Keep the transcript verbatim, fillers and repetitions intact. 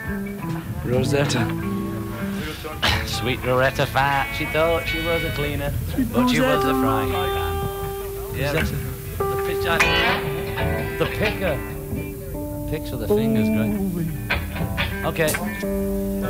Rosetta. Sweet Rosetta Fat. She thought she was a cleaner, but she was a frying pan. Yeah, the, the, pitch, the picker. Picks with the fingers, great. Okay.